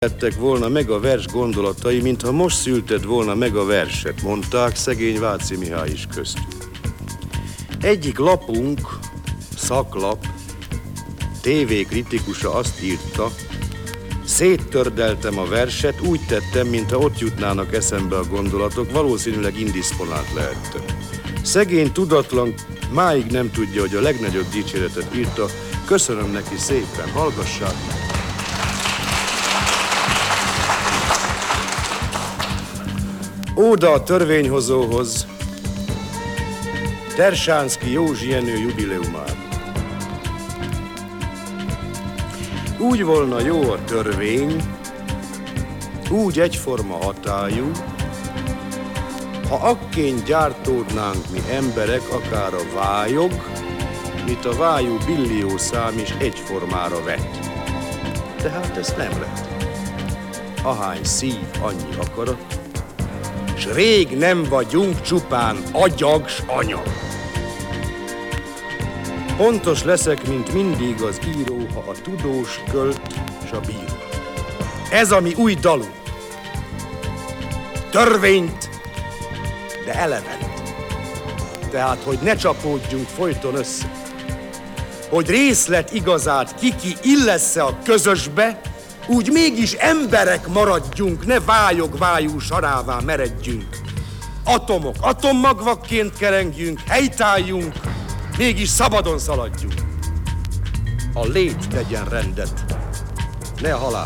lettek volna meg a vers gondolatai, mintha most szülted volna meg a verset, mondták szegény Váci Mihály is köztük. Egyik lapunk, szaklap, tévékritikusa azt írta, széttördeltem a verset, úgy tettem, mintha ott jutnának eszembe a gondolatok, valószínűleg indisponált lehettem. Szegény tudatlan máig nem tudja, hogy a legnagyobb dicséretet írta, köszönöm neki szépen, hallgassák meg. Óda a törvényhozóhoz, Tersánszky Józsi Jenő jubileumára. Úgy volna jó a törvény, úgy egyforma hatályú, ha akként gyártódnánk mi emberek, akár a vályog, mit a vájú billiószám is egyformára vett. De hát ez nem lett. Ahány szív, annyi akarat, s rég nem vagyunk csupán agyag s anyag. Pontos leszek, mint mindig az író, ha a tudós költ s a bíró. Ez a mi új dalunk. Törvényt, de elevent. Tehát, hogy ne csapódjunk folyton össze. Hogy részlet igazát ki illessze a közösbe, úgy mégis emberek maradjunk, ne vályog-vájú sarává meredjünk. Atomok atommagvakként kerengjünk, helytálljunk, mégis szabadon szaladjunk. A lét tegyen rendet, ne a halál.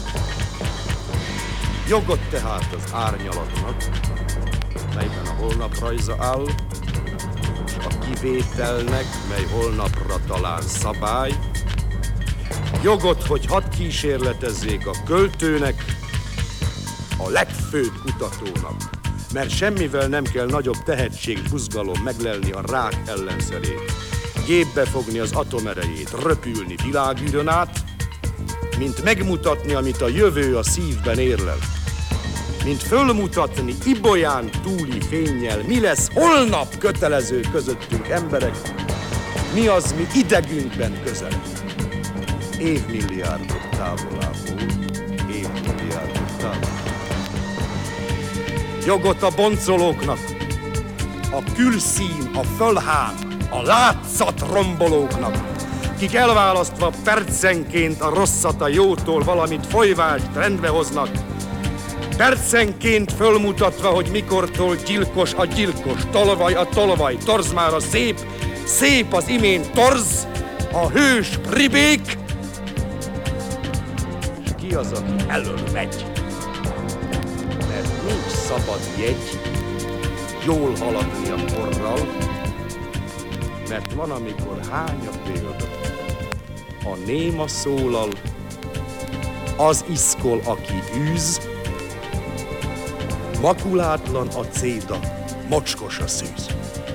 Jogot tehát az árnyalatnak, melyben a holnap rajza áll, és a kivételnek, mely holnapra talán szabály, jogot, hogy hadd kísérletezzék a költőnek, a legfőbb kutatónak, mert semmivel nem kell nagyobb tehetség, buzgalom meglelni a rák ellenszerét, gépbe fogni az atomerejét, röpülni világűrön át, mint megmutatni, amit a jövő a szívben érlel, mint fölmutatni ibolyán túli fénnyel, mi lesz holnap kötelező közöttünk emberek, mi az, mi idegünkben közel. Évmilliárdok távolából, évmilliárdok távolából. Jogot a boncolóknak, a külszín, a fölhám, a látszat rombolóknak, kik elválasztva percenként a rosszat a jótól, valamit folyvást rendbe hoznak, percenként fölmutatva, hogy mikortól gyilkos a gyilkos, tolvaj a tolvaj, torz már a szép, szép az imént torz, a hős pribék, és ki az, aki elől megy? Mert nincs szabad jegy jól haladni a korral, mert van, amikor hány a példa, a néma szólal, az iszkol, aki űz, makulátlan a céda, mocskos a szűz.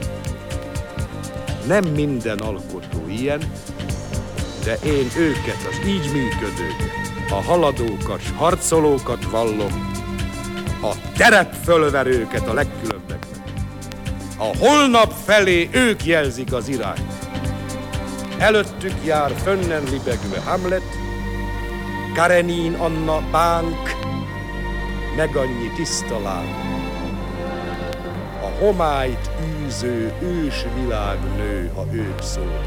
Nem minden alkotó ilyen, de én őket, az így működőket, a haladókat, s harcolókat vallom, a terepfölverőket a legkülönbebbnek. A holnap felé ők jelzik az irányt. Előttük jár fönnen libegve Hamlet, Karenin Anna Bánk, meg annyi tiszta láb. A homályt űző ősvilágnő, ha ők szól.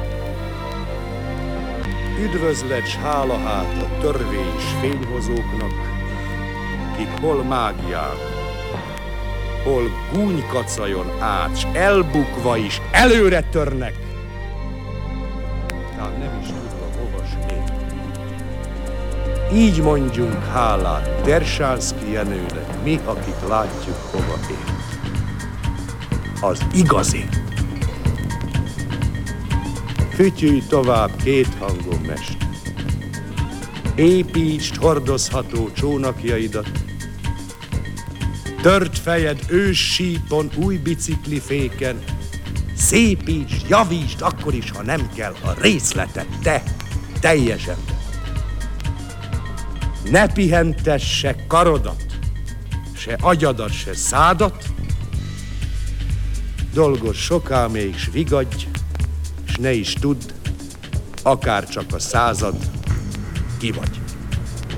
Üdvözlet s hála hát a törvény s fényhozóknak, kik hol mágián, hol gúnykacajon át, s elbukva is előre törnek, tehát nem is tudva hova s miért. Így mondjunk hálát Tersánszky Jenőnek, mi, akik látjuk, hova ért. Az igazi. Fütyülj tovább két hangon, mest. Építsd hordozható csónakjaidat. Tört fejed őssípon, új bicikliféken. Szépítsd, javítsd, akkor is, ha nem kell, a részletet, te, teljesen. Ne pihentess se karodat, se agyadat, se szádat. Dolgozz soká még, s vigadj, s ne is tudd, akár csak a század, ki vagy.